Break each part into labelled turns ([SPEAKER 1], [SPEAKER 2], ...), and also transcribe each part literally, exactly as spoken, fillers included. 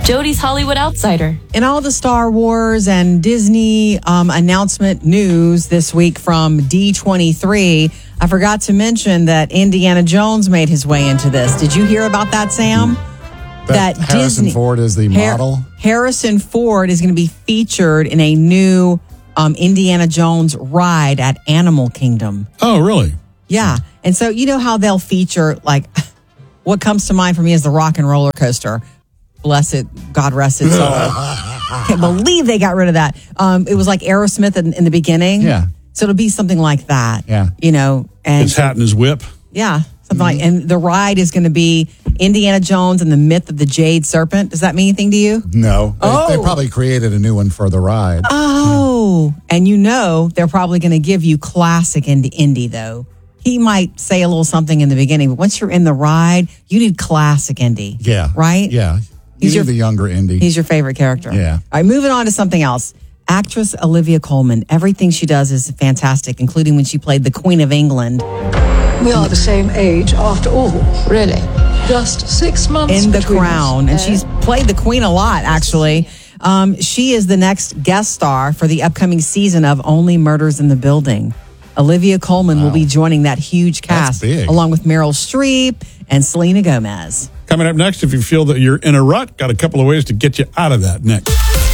[SPEAKER 1] Jody's Hollywood Outsider.
[SPEAKER 2] In all the Star Wars and Disney um, announcement news this week from D twenty-three, I forgot to mention that Indiana Jones made his way into this. Did you hear about that, Sam?
[SPEAKER 3] That, that Harrison Disney, Ford is the model?
[SPEAKER 2] Har- Harrison Ford is going to be featured in a new um, Indiana Jones ride at Animal Kingdom.
[SPEAKER 4] Oh, really?
[SPEAKER 2] Yeah. And so you know how they'll feature, like, what comes to mind for me is the Rock and Roller Coaster. Bless it, God rest its soul. Can't believe they got rid of that. Um, it was like Aerosmith in, in the beginning.
[SPEAKER 3] Yeah.
[SPEAKER 2] So it'll be something like that.
[SPEAKER 3] Yeah.
[SPEAKER 2] You know, and
[SPEAKER 4] his hat and his whip.
[SPEAKER 2] Yeah. Something mm-hmm. like, and the ride is going to be Indiana Jones and the Myth of the Jade Serpent. Does that mean anything to you?
[SPEAKER 3] No.
[SPEAKER 2] Oh.
[SPEAKER 3] They, they probably created a new one for the ride.
[SPEAKER 2] Oh. Yeah. And you know, they're probably going to give you classic Indy, Indy though. He might say a little something in the beginning, but once you're in the ride, you need classic Indy.
[SPEAKER 3] Yeah.
[SPEAKER 2] Right?
[SPEAKER 3] Yeah.
[SPEAKER 2] He's
[SPEAKER 3] you
[SPEAKER 2] your,
[SPEAKER 3] need the younger Indy.
[SPEAKER 2] He's your favorite character.
[SPEAKER 3] Yeah.
[SPEAKER 2] All right, moving on to something else. Actress Olivia Colman. Everything she does is fantastic, including when she played the Queen of England.
[SPEAKER 5] We are the same age after all.
[SPEAKER 1] Really?
[SPEAKER 5] Just six months
[SPEAKER 2] in The Crown. And she's played the Queen a lot, actually. Um, she is the next guest star for the upcoming season of Only Murders in the Building. Olivia Colman wow. will be joining that huge cast, along with Meryl Streep and Selena Gomez.
[SPEAKER 4] Coming up next, if you feel that you're in a rut, got a couple of ways to get you out of that next.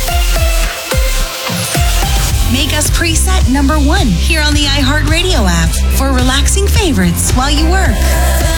[SPEAKER 6] Make us preset number one here on the iHeartRadio app for relaxing favorites while you work.